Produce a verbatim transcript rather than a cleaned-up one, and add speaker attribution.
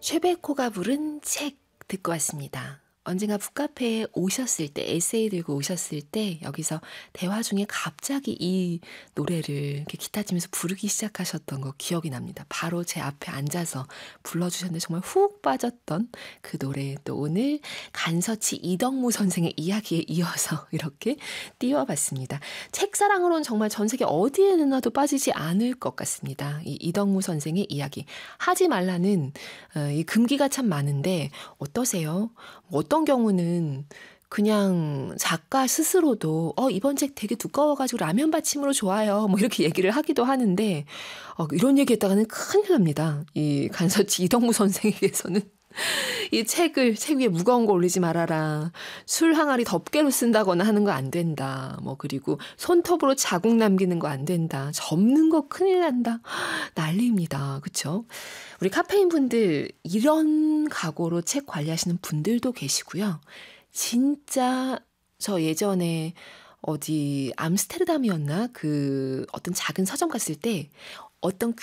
Speaker 1: 쉐베코가 부른 책 듣고 왔습니다. 언젠가 북카페에 오셨을 때, 에세이 들고 오셨을 때 여기서 대화 중에 갑자기 이 노래를 이렇게 기타 치면서 부르기 시작하셨던 거 기억이 납니다. 바로 제 앞에 앉아서 불러주셨는데 정말 훅 빠졌던 그 노래. 또 오늘 간서치 이덕무 선생의 이야기에 이어서 이렇게 띄워봤습니다. 책사랑으로는 정말 전 세계 어디에 넣어도 빠지지 않을 것 같습니다. 이 이덕무 선생의 이야기. 하지 말라는 어, 이 금기가 참 많은데 어떠세요? 어떤 경우는 그냥 작가 스스로도 어 이번 책 되게 두꺼워가지고 라면 받침으로 좋아요. 뭐 이렇게 얘기를 하기도 하는데 어, 이런 얘기했다가는 큰일 납니다. 이 간서치 이덕무 선생에게서는 이 책을 책 위에 무거운 거 올리지 말아라. 술 항아리 덮개로 쓴다거나 하는 거 안 된다. 뭐 그리고 손톱으로 자국 남기는 거 안 된다. 접는 거 큰일 난다. 난리입니다. 그렇죠? 우리 카페인 분들 이런 각오로 책 관리하시는 분들도 계시고요. 진짜 저 예전에 어디 암스테르담이었나? 그 어떤 작은 서점 갔을 때 어떤